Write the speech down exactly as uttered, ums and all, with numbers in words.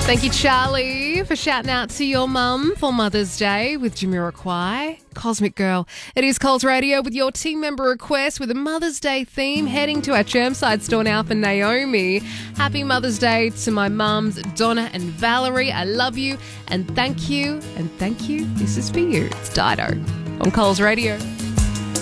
Thank you, Charlie, for shouting out to your mum for Mother's Day with Jamiroquai. Cosmic Girl. It is Coles Radio with your team member request with a Mother's Day theme, heading to our Chermside store now for Naomi. Happy Mother's Day to my mums, Donna and Valerie. I love you and thank you and thank you. This is for you. It's Dido on Coles Radio.